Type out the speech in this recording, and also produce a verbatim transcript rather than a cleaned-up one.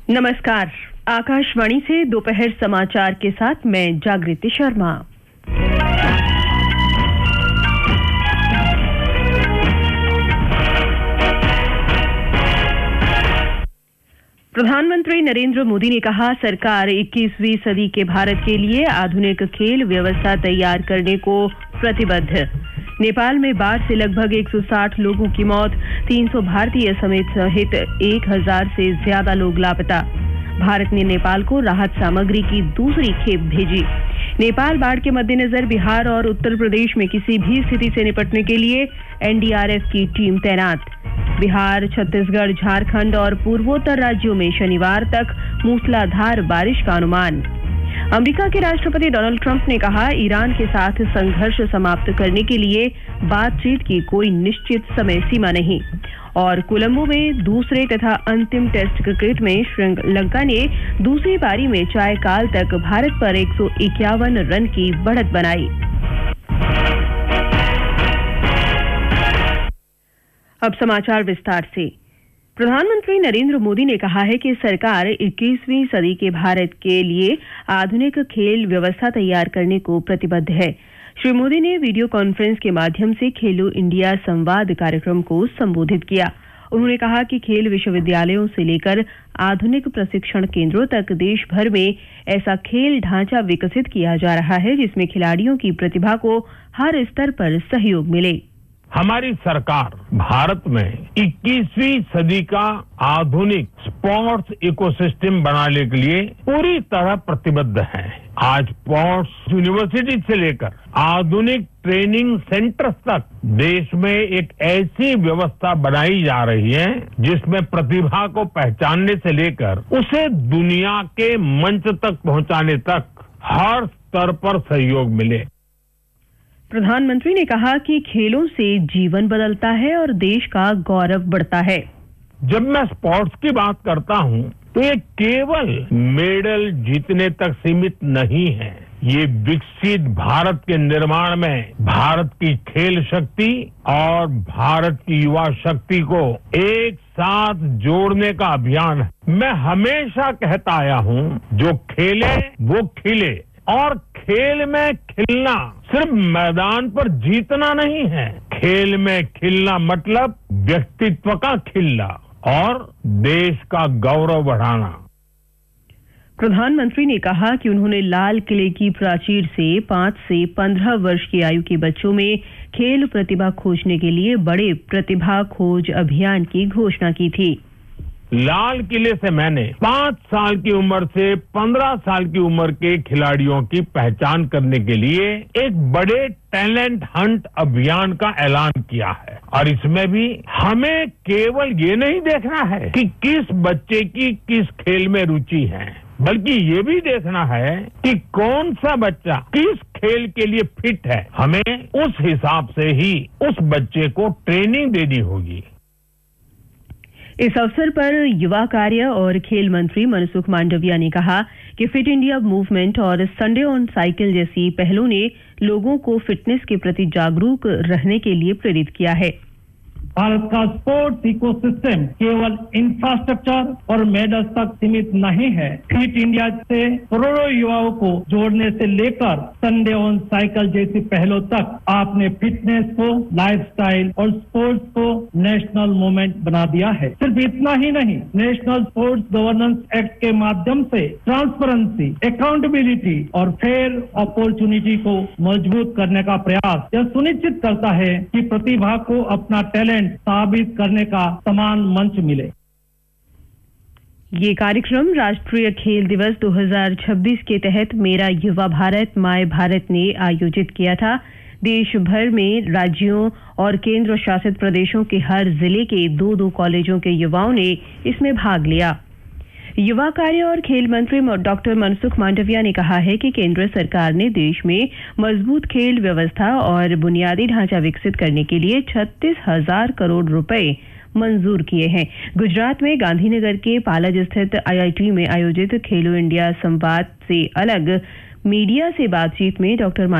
नमस्कार। आकाशवाणी से दोपहर समाचार के साथ मैं जागृति शर्मा। प्रधानमंत्री नरेंद्र मोदी ने कहा, सरकार इक्कीसवीं सदी के भारत के लिए आधुनिक खेल व्यवस्था तैयार करने को प्रतिबद्ध। नेपाल में बाढ़ से लगभग एक सौ साठ लोगों की मौत, तीन सौ भारतीय समेत सहित एक हज़ार से ज्यादा लोग लापता। भारत ने नेपाल को राहत सामग्री की दूसरी खेप भेजी। नेपाल बाढ़ के मद्देनजर बिहार और उत्तर प्रदेश में किसी भी स्थिति से निपटने के लिए एन डी आर एफ की टीम तैनात। बिहार, छत्तीसगढ़, झारखंड और पूर्वोत्तर राज्यों में शनिवार तक मूसलाधार बारिश का अनुमान। अमेरिका के राष्ट्रपति डोनाल्ड ट्रंप ने कहा, ईरान के साथ संघर्ष समाप्त करने के लिए बातचीत की कोई निश्चित समय सीमा नहीं। और कोलंबो में दूसरे तथा अंतिम टेस्ट क्रिकेट में श्रीलंका ने दूसरी पारी में चार काल तक भारत पर एक सौ इक्यावन रन की बढ़त बनाई। अब समाचार विस्तार से। प्रधानमंत्री नरेंद्र मोदी ने कहा है कि सरकार इक्कीसवीं सदी के भारत के लिए आधुनिक खेल व्यवस्था तैयार करने को प्रतिबद्ध है। श्री मोदी ने वीडियो कॉन्फ्रेंस के माध्यम से खेलो इंडिया संवाद कार्यक्रम को संबोधित किया। उन्होंने कहा कि खेल विश्वविद्यालयों से लेकर आधुनिक प्रशिक्षण केंद्रों तक देश भर में ऐसा खेल ढांचा विकसित किया जा रहा है जिसमें खिलाड़ियों की प्रतिभा को हर स्तर पर सहयोग मिले। हमारी सरकार भारत में इक्कीसवीं सदी का आधुनिक स्पोर्ट्स इकोसिस्टम बनाने के लिए पूरी तरह प्रतिबद्ध है। आज स्पोर्ट्स यूनिवर्सिटी से लेकर आधुनिक ट्रेनिंग सेंटर्स तक देश में एक ऐसी व्यवस्था बनाई जा रही है जिसमें प्रतिभा को पहचानने से लेकर उसे दुनिया के मंच तक पहुंचाने तक हर स्तर पर सहयोग मिले। प्रधानमंत्री ने कहा कि खेलों से जीवन बदलता है और देश का गौरव बढ़ता है। जब मैं स्पोर्ट्स की बात करता हूं तो ये केवल मेडल जीतने तक सीमित नहीं है। ये विकसित भारत के निर्माण में भारत की खेल शक्ति और भारत की युवा शक्ति को एक साथ जोड़ने का अभियान है। मैं हमेशा कहता आया हूं, जो खेले वो खिले। और खेल में खिलना सिर्फ मैदान पर जीतना नहीं है। खेल में खिलना मतलब व्यक्तित्व का खिलना और देश का गौरव बढ़ाना। प्रधानमंत्री ने कहा कि उन्होंने लाल किले की प्राचीर से पांच से पंद्रह वर्ष की आयु के बच्चों में खेल प्रतिभा खोजने के लिए बड़े प्रतिभा खोज अभियान की घोषणा की थी। लाल किले से मैंने पांच साल की उम्र से पंद्रह साल की उम्र के खिलाड़ियों की पहचान करने के लिए एक बड़े टैलेंट हंट अभियान का ऐलान किया है। और इसमें भी हमें केवल ये नहीं देखना है कि किस बच्चे की किस खेल में रुचि है, बल्कि ये भी देखना है कि कौन सा बच्चा किस खेल के लिए फिट है। हमें उस हिसाब से ही उस बच्चे को ट्रेनिंग देनी होगी। इस अवसर पर युवा कार्य और खेल मंत्री मनसुख मांडविया ने कहा कि फिट इंडिया मूवमेंट और संडे ऑन साइकिल जैसी पहलों ने लोगों को फिटनेस के प्रति जागरूक रहने के लिए प्रेरित किया है। भारत का स्पोर्ट्स इकोसिस्टम केवल इंफ्रास्ट्रक्चर और मेडल्स तक सीमित नहीं है। फिट इंडिया से करोड़ों युवाओं को जोड़ने से लेकर संडे ऑन साइकिल जैसी पहलों तक आपने फिटनेस को लाइफस्टाइल और स्पोर्ट्स को नेशनल मूवमेंट बना दिया है। सिर्फ इतना ही नहीं, नेशनल स्पोर्ट्स गवर्नेंस एक्ट के माध्यम से ट्रांसपेरेंसी, अकाउंटेबिलिटी और फेयर अपॉर्चुनिटी को मजबूत करने का प्रयास यह सुनिश्चित करता है कि प्रतिभा को अपना टैलेंट साबित करने का समान मंच मिले। ये कार्यक्रम राष्ट्रीय खेल दिवस दो हज़ार छब्बीस के तहत मेरा युवा भारत माय भारत ने आयोजित किया था। देश भर में राज्यों और केंद्र शासित प्रदेशों के हर जिले के दो दो कॉलेजों के युवाओं ने इसमें भाग लिया। युवा कार्य और खेल मंत्री डॉक्टर मनसुख मांडविया ने कहा है कि केंद्र सरकार ने देश में मजबूत खेल व्यवस्था और बुनियादी ढांचा विकसित करने के लिए छत्तीस हजार करोड़ रुपए मंजूर किए हैं। गुजरात में गांधीनगर के पालज स्थित आई आई टी में आयोजित खेलो इंडिया संवाद से अलग मीडिया से बातचीत में डॉक्टर